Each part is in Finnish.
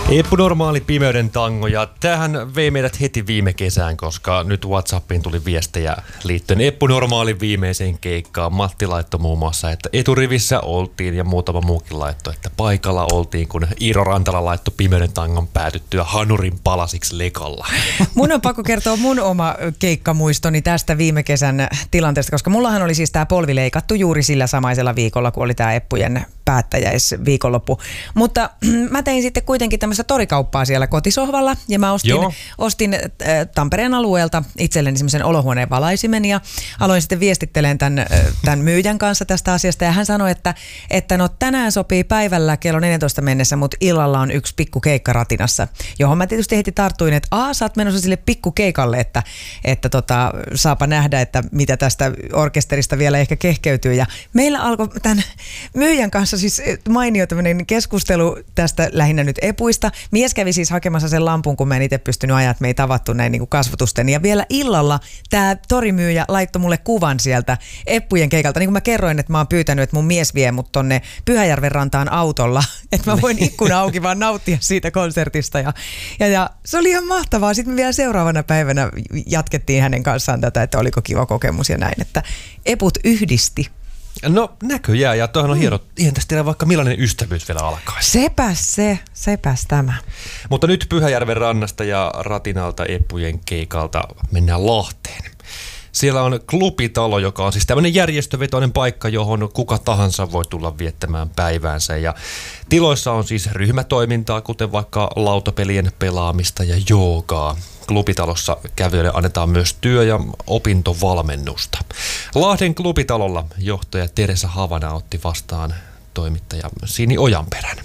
Epänormaali pimeyden tango, ja tämähän vei meidät heti viime kesään, koska nyt WhatsAppiin tuli viestejä liittyen Epänormaalin viimeiseen keikkaan. Matti laittoi muun muassa, että eturivissä oltiin, ja muutama muukin laittoi, että paikalla oltiin, kun Iiro Rantala laittoi pimeyden tangon päätyttyä hanurin palasiksi lekalla. Mun on pakko kertoa mun oma keikkamuistoni tästä viime kesän tilanteesta, koska mullahan oli siis tää polvi leikattu juuri sillä samaisella viikolla, kun oli tää Eppujen päättäjäisviikonloppu. Mutta mä tein sitten kuitenkin tämmöistä torikauppaa siellä kotisohvalla, ja mä ostin Tampereen alueelta itselleni semmoisen olohuoneen valaisimen, ja aloin sitten viestittelemään tämän myyjän kanssa tästä asiasta, ja hän sanoi, että no tänään sopii päivällä kello 14 mennessä, mutta illalla on yksi pikku keikka ratinassa, johon mä tietysti heti tartuin, että sä oot menossa sille pikkukeikalle, että saapa nähdä, että mitä tästä orkesterista vielä ehkä kehkeytyy, ja meillä alkoi tämän myyjän kanssa siis mainio tämmöinen keskustelu tästä lähinnä nyt epuista. Mies kävi siis hakemassa sen lampun, kun mä en itse pystynyt ajaa, että me ei tavattu näin niin kuin kasvotusten. Ja vielä illalla tämä torimyyjä laittoi mulle kuvan sieltä Eppujen keikalta. Niin kuin mä kerroin, että mä oon pyytänyt, että mun mies vie mut tonne Pyhäjärven rantaan autolla. Että mä voin ikkuna auki vaan nauttia siitä konsertista. Ja se oli ihan mahtavaa. Sitten me vielä seuraavana päivänä jatkettiin hänen kanssaan tätä, että oliko kiva kokemus ja näin. Että Eput yhdisti. No näköjään, ja toihan on hieno. Ihan tästä tiedä vaikka millainen ystävyys vielä alkaa. Sepäs tämä. Mutta nyt Pyhäjärven rannasta ja ratinalta Eppujen keikalta mennään Lahteen. Siellä on klubitalo, joka on siis tämmöinen järjestövetoinen paikka, johon kuka tahansa voi tulla viettämään päiväänsä. Ja tiloissa on siis ryhmätoimintaa, kuten vaikka lautapelien pelaamista ja joogaa. Klubitalossa kävijöille annetaan myös työ- ja opintovalmennusta. Lahden klubitalolla johtaja Teresa Havana otti vastaan toimittaja Sini Ojanperän.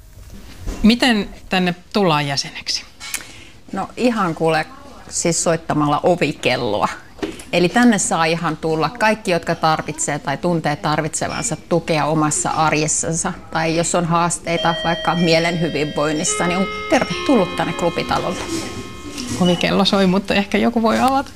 Miten tänne tullaan jäseneksi? No ihan kuule, siis soittamalla ovikelloa. Eli tänne saa ihan tulla kaikki, jotka tarvitsee tai tuntee tarvitsevansa tukea omassa arjessansa. Tai jos on haasteita vaikka mielen hyvinvoinnissa, niin on tervetullut tänne klubitalolle. Ovikello soi, mutta ehkä joku voi avata.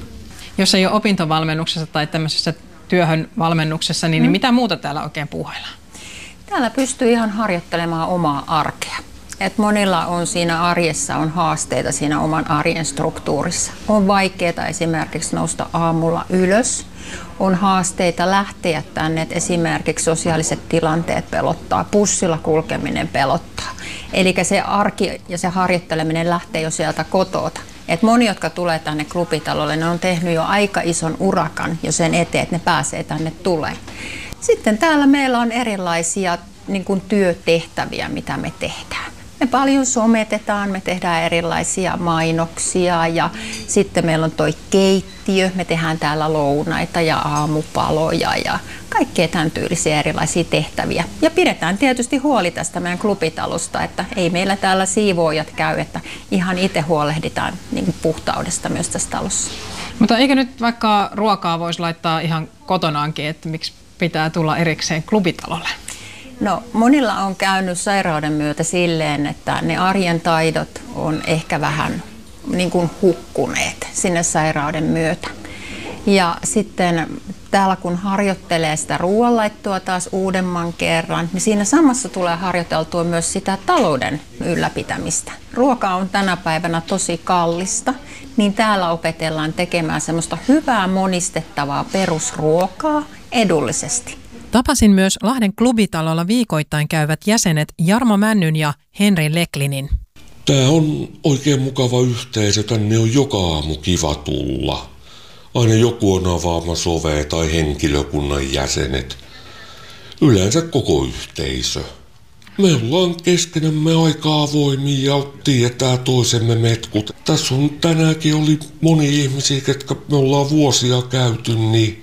Jos ei ole opintovalmennuksessa tai tämmöisessä työhön valmennuksessa, niin mitä muuta täällä oikein puuhaillaan? Täällä pystyy ihan harjoittelemaan omaa arkea. Et monilla on siinä arjessa on haasteita siinä oman arjen struktuurissa. On vaikeaa esimerkiksi nousta aamulla ylös. On haasteita lähteä tänne, että esimerkiksi sosiaaliset tilanteet pelottaa, bussilla kulkeminen pelottaa. Eli se arki ja se harjoitteleminen lähtee jo sieltä kotota. Et moni, jotka tulee tänne klubitalolle, ne on tehnyt jo aika ison urakan jo sen eteen, että ne pääsee tänne tulemaan. Sitten täällä meillä on erilaisia niin kuin työtehtäviä, mitä me tehdään. Me paljon sometetaan, me tehdään erilaisia mainoksia ja sitten meillä on toi keittiö, me tehdään täällä lounaita ja aamupaloja ja kaikkea tämän tyylisiä erilaisia tehtäviä. Ja pidetään tietysti huoli tästä meidän klubitalosta, että ei meillä täällä siivoojat käy, että ihan itse huolehditaan niin kuin puhtaudesta myös tässä talossa. Mutta eikö nyt vaikka ruokaa voisi laittaa ihan kotonaankin, että miksi pitää tulla erikseen klubitalolle? No, monilla on käynyt sairauden myötä silleen, että ne arjen taidot on ehkä vähän niin kuin hukkuneet sinne sairauden myötä. Ja sitten täällä kun harjoittelee sitä ruoanlaittoa taas uudemman kerran, niin siinä samassa tulee harjoiteltua myös sitä talouden ylläpitämistä. Ruoka on tänä päivänä tosi kallista, niin täällä opetellaan tekemään semmoista hyvää monistettavaa perusruokaa edullisesti. Tapasin myös Lahden klubitalolla viikoittain käyvät jäsenet Jarmo Männyn ja Henri Leklinin. Tämä on oikein mukava yhteisö, tänne on joka aamu kiva tulla. Aina joku on avaamassa ovea tai henkilökunnan jäsenet. Yleensä koko yhteisö. Me ollaan keskenämme aika avoimia ja tietää toisemme metkut. Tässä on tänäänkin oli moni ihmisiä, ketkä me ollaan vuosia käyty, niin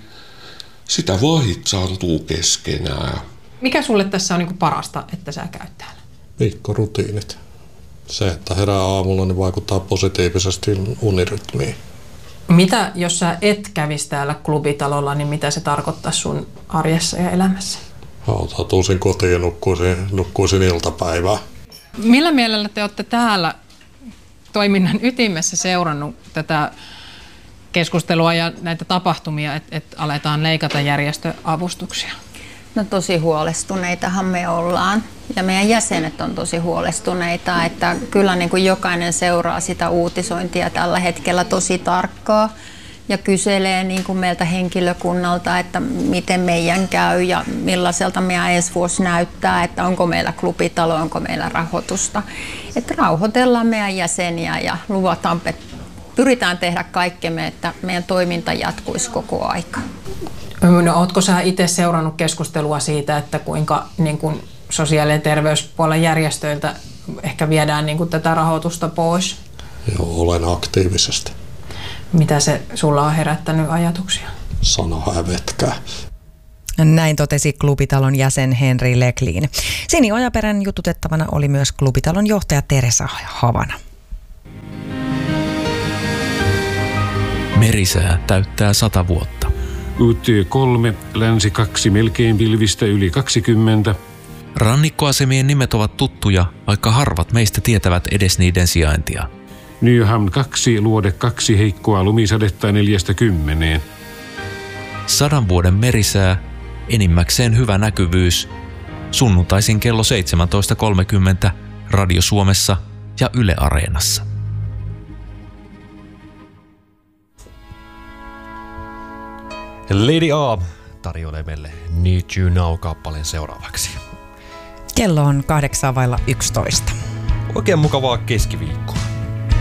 sitä vaan hitsaantuu keskenään. Mikä sulle tässä on niin kuin parasta, että sä käyt täällä? Viikkorutiinit. Se, että herää aamulla, niin vaikuttaa positiivisesti unirytmiin. Mitä, jos sä et kävisi täällä klubitalolla, niin mitä se tarkoittaa sun arjessa ja elämässä? Hautautuisin kotiin ja nukkuisin iltapäivää. Millä mielellä te olette täällä toiminnan ytimessä seurannut tätä keskustelua ja näitä tapahtumia, että aletaan leikata järjestöavustuksia? No tosi huolestuneitahan me ollaan. ja meidän jäsenet on tosi huolestuneita, että kyllä niin kuin jokainen seuraa sitä uutisointia tällä hetkellä tosi tarkkaa ja kyselee niin kuin meiltä henkilökunnalta, että miten meidän käy ja millaiselta meidän ensi vuosi näyttää, että onko meillä klubitalo, onko meillä rahoitusta. Että rauhoitellaan meidän jäseniä ja pyritään tehdä kaikkemme, että meidän toiminta jatkuisi koko aika. No, ootko sä itse seurannut keskustelua siitä, että kuinka niin kuin sosiaali- ja terveyspuolen järjestöiltä ehkä viedään niin kuin tätä rahoitusta pois? Joo, olen aktiivisesti. Mitä se sulla on herättänyt ajatuksia? Sana hävetkää. Näin totesi Klubitalon jäsen Henri Lecklin. Sini Ojaperän jututettavana oli myös Klubitalon johtaja Teresa Havana. Merisää täyttää 100 vuotta. Uuttyö 3, länsi 2, melkein pilvistä yli 20. Rannikkoasemien nimet ovat tuttuja, vaikka harvat meistä tietävät edes niiden sijaintia. Nyhamn 2, luode 2, heikkoa lumisadetta 40. 100 vuoden merisää, enimmäkseen hyvä näkyvyys. Sunnuntaisin kello 17.30 Radio Suomessa ja Yle Areenassa. Lady A tarjoilee meille Need You Now-kappaleen seuraavaksi. Kello on 8:11. Oikein mukavaa keskiviikkoa.